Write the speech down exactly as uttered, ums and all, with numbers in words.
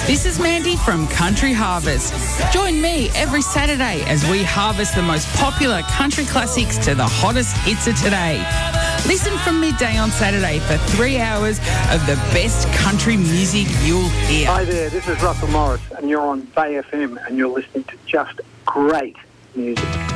This is Mandy from Country Harvest. Join me every Saturday as we harvest the most popular country classics to the hottest hits of today. Listen from midday on Saturday for three hours of the best country music you'll hear. Hi there, this is Russell Morris and you're on Bay F M and you're listening to just great music.